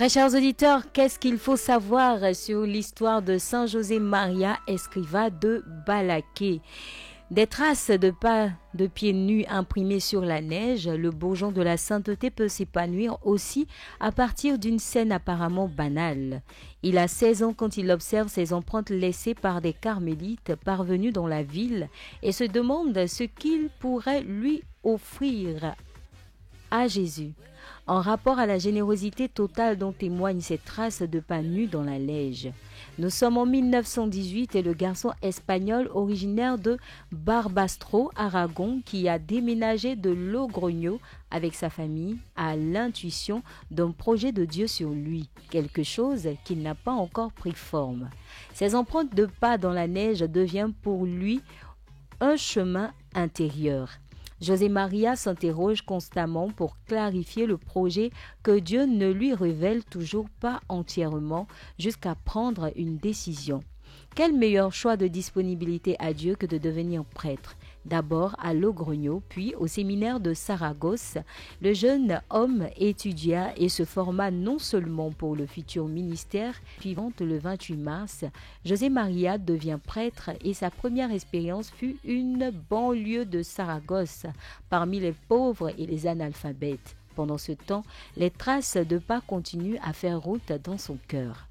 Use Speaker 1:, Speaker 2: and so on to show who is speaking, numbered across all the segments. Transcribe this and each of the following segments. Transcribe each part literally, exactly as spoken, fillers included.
Speaker 1: Très chers auditeurs, qu'est-ce qu'il faut savoir sur l'histoire de Saint José Maria Escrivá de Balaqué? Des traces de pas de pieds nus imprimées sur la neige, le bourgeon de la sainteté peut s'épanouir aussi à partir d'une scène apparemment banale. Il a seize ans quand il observe ces empreintes laissées par des carmélites parvenus dans la ville et se demande ce qu'il pourrait lui offrir à Jésus, en rapport à la générosité totale dont témoignent ces traces de pas nus dans la neige. Nous sommes en mille neuf cent dix-huit et le garçon espagnol originaire de Barbastro, Aragon, qui a déménagé de Logroño avec sa famille, a l'intuition d'un projet de Dieu sur lui, quelque chose qui n'a pas encore pris forme. Ces empreintes de pas dans la neige deviennent pour lui un chemin intérieur. José Maria s'interroge constamment pour clarifier le projet que Dieu ne lui révèle toujours pas entièrement jusqu'à prendre une décision. Quel meilleur choix de disponibilité à Dieu que de devenir prêtre? D'abord à Logroño, puis au séminaire de Saragosse, le jeune homme étudia et se forma non seulement pour le futur ministère. Suivant le vingt-huit mars, José Maria devient prêtre et sa première expérience fut une banlieue de Saragosse, parmi les pauvres et les analphabètes. Pendant ce temps, les traces de pas continuent à faire route dans son cœur.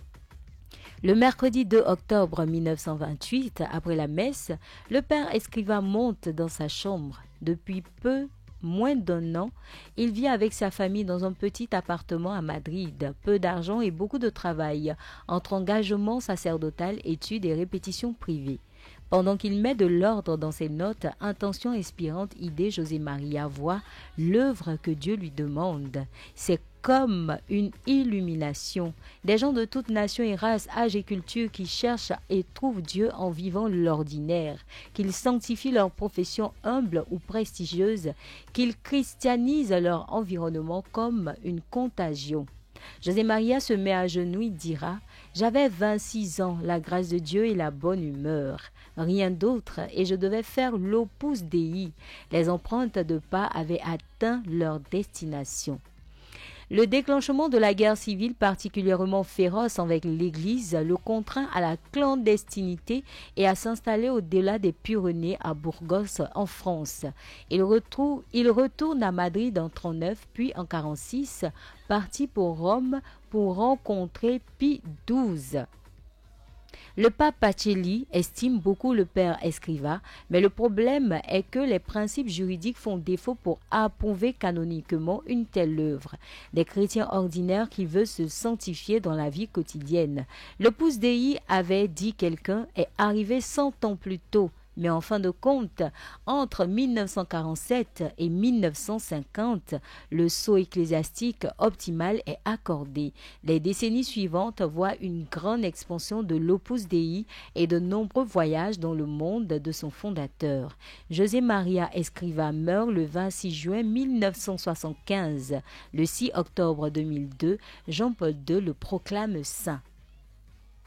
Speaker 1: Le mercredi deux octobre mille neuf cent vingt-huit, après la messe, le père Escrivá monte dans sa chambre. Depuis peu moins d'un an, il vit avec sa famille dans un petit appartement à Madrid. Peu d'argent et beaucoup de travail, entre engagement sacerdotal, études et répétitions privées. Pendant qu'il met de l'ordre dans ses notes, intention inspirante, idée, José Maria voit l'œuvre que Dieu lui demande. C'est comme une illumination. Des gens de toutes nations et races, âges et cultures qui cherchent et trouvent Dieu en vivant l'ordinaire, qu'ils sanctifient leur profession humble ou prestigieuse, qu'ils christianisent leur environnement comme une contagion. José Maria se met à genoux et dira « J'avais vingt-six ans, la grâce de Dieu et la bonne humeur. Rien d'autre et je devais faire l'opus Dei. Les empreintes de pas avaient atteint leur destination. » Le déclenchement de la guerre civile particulièrement féroce avec l'Église le contraint à la clandestinité et à s'installer au-delà des Pyrénées à Burgos en France. Il, retrouve, il retourne à Madrid en trente-neuf puis en quarante-six, parti pour Rome pour rencontrer Pie douze. Le pape Pacelli estime beaucoup le père Escrivá, mais le problème est que les principes juridiques font défaut pour approuver canoniquement une telle œuvre. Des chrétiens ordinaires qui veulent se sanctifier dans la vie quotidienne. L'Opus Dei, avait dit quelqu'un, est arrivé cent ans plus tôt. Mais en fin de compte, entre mille neuf cent quarante-sept et mille neuf cent cinquante, le sceau ecclésiastique optimal est accordé. Les décennies suivantes voient une grande expansion de l'Opus Dei et de nombreux voyages dans le monde de son fondateur. José Maria Escrivá meurt le vingt-six juin mille neuf cent soixante-quinze. Le six octobre deux mille deux, Jean-Paul deux le proclame saint.